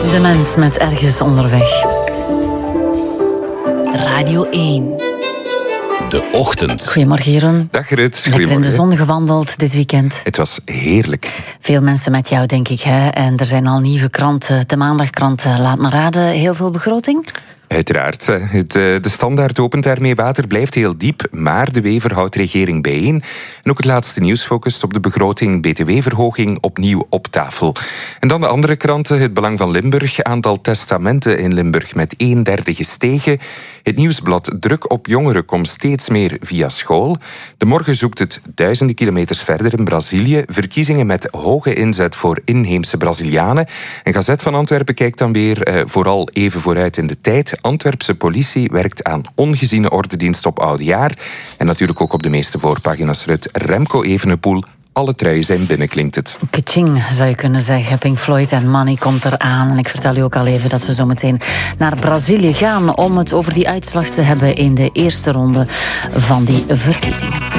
De mens met ergens onderweg. Radio 1. De ochtend. Goedemorgen, Jeroen. Dag Gerrit. Lekker in de zon gewandeld dit weekend. Het was heerlijk. Veel mensen met jou, denk ik. Hè? En er zijn al nieuwe kranten. De maandagkrant, laat me raden, heel veel begroting? Uiteraard. De standaard opent daarmee water blijft heel diep, maar de Wever houdt regering bijeen. En ook het laatste nieuws focust op de begroting, btw-verhoging opnieuw op tafel. En dan de andere kranten, het Belang van Limburg, aantal testamenten in Limburg met 1/3 gestegen. Het Nieuwsblad, druk op jongeren komt steeds meer via school. De Morgen zoekt het duizenden kilometers verder in Brazilië. Verkiezingen met hoge inzet voor inheemse Brazilianen. En Gazet van Antwerpen kijkt dan weer vooral even vooruit in de tijd. Antwerpse politie werkt aan ongeziene ordendienst op Oudejaar. En natuurlijk ook op de meeste voorpagina's Remco Evenepoel. Alle truien zijn binnen, klinkt het. Kaching, zou je kunnen zeggen. Pink Floyd en Money komt eraan. En ik vertel u ook al even dat we zo meteen naar Brazilië gaan om het over die uitslag te hebben in de eerste ronde van die verkiezingen.